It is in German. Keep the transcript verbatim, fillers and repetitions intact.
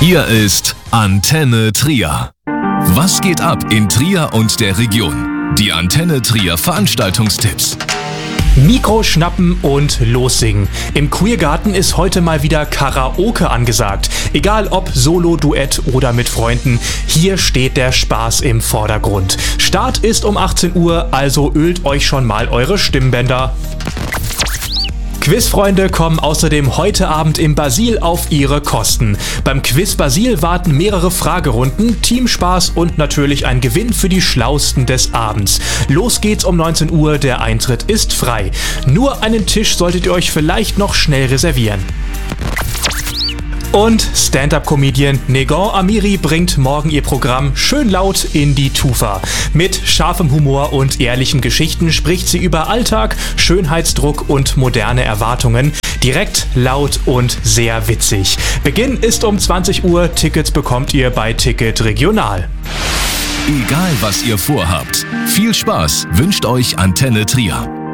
Hier ist Antenne Trier. Was geht ab in Trier und der Region? Die Antenne Trier Veranstaltungstipps. Mikro schnappen und lossingen. Im Queergarten ist heute mal wieder Karaoke angesagt. Egal ob Solo, Duett oder mit Freunden, hier steht der Spaß im Vordergrund. Start ist um achtzehn Uhr, also ölt euch schon mal eure Stimmbänder. Quizfreunde kommen außerdem heute Abend im Basil auf ihre Kosten. Beim Quiz Basil warten mehrere Fragerunden, Teamspaß und natürlich ein Gewinn für die Schlausten des Abends. Los geht's um neunzehn Uhr, der Eintritt ist frei. Nur einen Tisch solltet ihr euch vielleicht noch schnell reservieren. Und Stand-Up-Comedian Negon Amiri bringt morgen ihr Programm schön laut in die Tufa. Mit scharfem Humor und ehrlichen Geschichten spricht sie über Alltag, Schönheitsdruck und moderne Erwartungen. Direkt, laut und sehr witzig. Beginn ist um zwanzig Uhr. Tickets bekommt ihr bei Ticket Regional. Egal was ihr vorhabt, viel Spaß wünscht euch Antenne Trier.